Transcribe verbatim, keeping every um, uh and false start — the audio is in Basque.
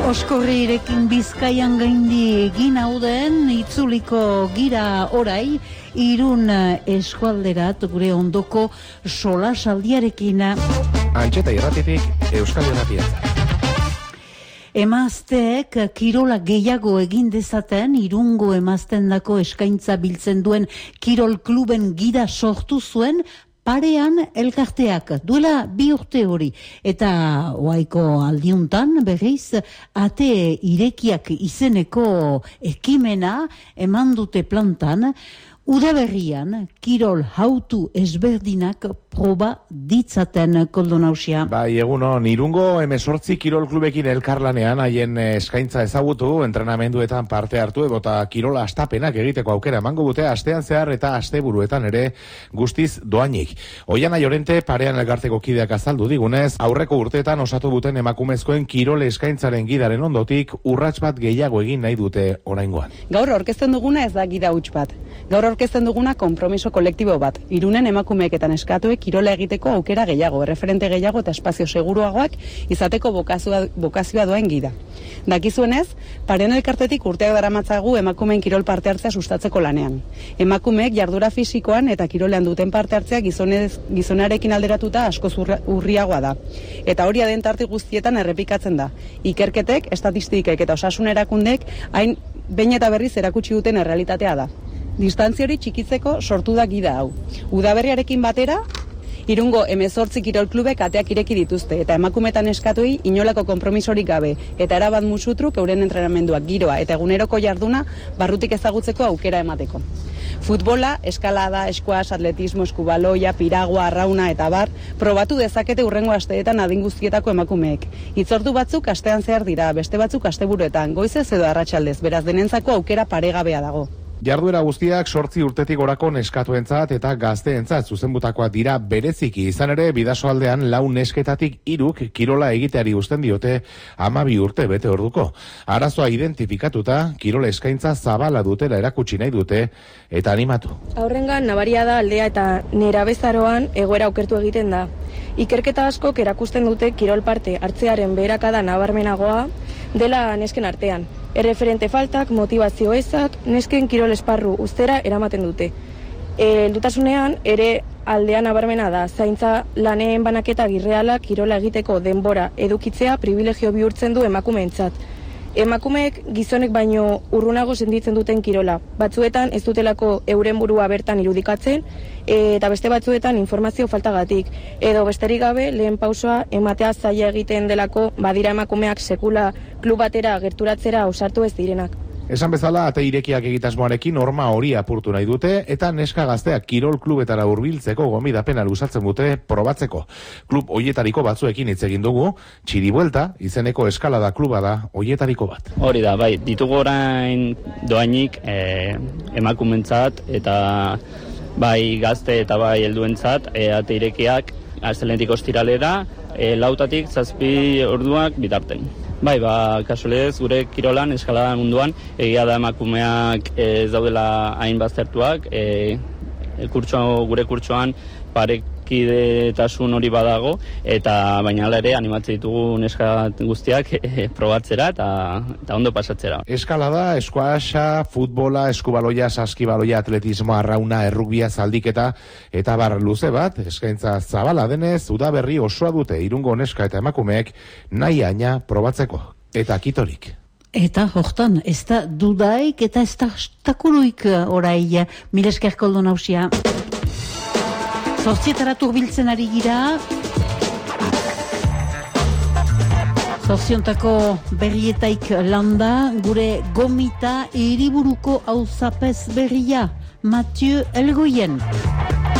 Oskorrirekin Bizkaian gaindi egin hauden itzuliko gira orai Irun eskualderat gure ondoko solasaldiarekin. Antxeta irratitik Euskal Irratia. Emazteek kirola gehiago egin dezaten Irungo emaztendako eskaintza biltzen duen kirol kluben gida sortu zuen Parean elkarteak duela bi urte hori eta oaiko aldiuntan berriz ate irekiak izeneko ekimena eman dute plantan. Udaberrian kirol hautu ezberdinak proba ditzaten Koldo Nausia. Bai, egunon, Irungo hemezortzi kirol klubekin elkarlanean haien eskaintza ezagutu, entrenamenduetan parte hartu edota kirola astapenak egiteko aukera emango dute astean zehar eta asteburuetan ere guztiz doainik. Oiana Llorente Parean elkarteko kideak azaldu digunez, aurreko urteetan osatu duten emakumezkoen kirole eskaintzaren gidaren ondotik urrats bat gehiago egin nahi dute oraingoan. Gaur aurkezten duguna ez da gida huts bat. Gaur aurkezten duguna konpromiso kolektibo bat. Irunen emakumeeketan eskatuek kirola egiteko aukera gehiago, erreferente gehiago eta espazio seguruagoak izateko bokazioa, bokazioa doain gida. Dakizuenez, Parean elkartetik urteak daramatzagu emakumeen kirol parte hartzea sustatzeko lanean. Emakumeek jardura fisikoan eta kirolean duten parte hartzea gizonez, gizonarekin alderatuta asko urriagoa da. Eta hori adentarte guztietan errepikatzen da. Ikerketek, estatistikek eta osasun erakundek hain behin eta berriz erakutsi duten errealitatea da. Distantzia hori txikitzeko sortu da gida hau. Udaberriarekin batera, Irungo hemezortzi kirol klubek ateak ireki dituzte eta emakumetan eskatuei inolako konpromisorik gabe eta erabat musutruk euren entrenamenduak, giroa eta eguneroko jarduna barrutik ezagutzeko aukera emateko. Futbola, eskalada, eskuas, atletismo, eskubaloia, piragua, arrauna eta bar, probatu dezakete hurrengo asteetan adin guztietako emakumeek. Hitzordu batzuk astean zehar dira, beste batzuk asteburuetan, goizez edo arratsaldez, beraz denentzako aukera paregabea dago. Jarduera guztiak sortzi urtetik orako neskatuentzat eta gazteentzat zuzenbutakoak dira bereziki, izan ere bidasoaldean lau nesketatik hiruk kirola egiteari uzten diote hamabi urte bete orduko. Arazoa identifikatuta, kirola eskaintza zabala dutela erakutsi nahi dute eta animatu. Aurrengan nabaria da aldea eta nerabezaroan egoera okertu egiten da. Ikerketa askok erakusten dute kirol parte hartzearen beherakada nabarmenagoa dela nesken artean. Erreferente faltak, motivazio ezak, nesken kirol esparru ustera eramaten dute. Heldutasunean ere aldean nabarmena da, zaintza laneen banaketa girreala kirola egiteko denbora edukitzea privilegio bihurtzen du emakumeentzat. Emakumeek gizonek baino urrunago sentitzen duten kirola. Batzuetan ez dutelako euren burua bertan irudikatzen eta beste batzuetan informazio faltagatik. Edo besterik gabe lehen pausoa ematea zaila egiten delako badira emakumeak sekula klub batera gerturatzera ausartu ez direnak. Esan bezala, ate irekiak egitasmoarekin norma hori apurtu nahi dute eta neska gazteak kirol klubetara hurbiltzeko gomidapena luzatzen dute probatzeko. Klub hoietariko batzuekin hitz egin dugu, Txiribuelta izeneko eskalada kluba da hoietariko bat. Hori da, bai, ditugu orain doainik eh, emakumentzat eta bai gazte eta bai helduentzat eh, ate irekiak astelehenetik ostiralera eh, lautatik zazpi orduak bitarten. Bai, ba, kasualez, gure kirolan, eskalada munduan, egia da emakumeak ez daudela hain baztertuak, e, kurtso, gure kurtsoan parekidetasun hori badago, eta baina hala ere animatzen ditugu neska guztiak e, probatzera eta, eta ondo pasatzera. Eskalada, eskuasa, futbola, eskubaloia, saskibaloia, atletismo, arrauna, errugbia, zaldiketa, eta bar luze bat, eskaintza zabala denez, udaberri osoa dute Irungo neska eta emakumeek nahi aina probatzeko. Eta kitorik. Eta hortan, ez da dudaik eta ez da takuruik orai, mila esker Koldo Nausia. Zortzietara turbiltzen ari gira. Zorziontako berrietaik landa, gure gomita hiriburuko auzapez berria, Mathieu Elgoien.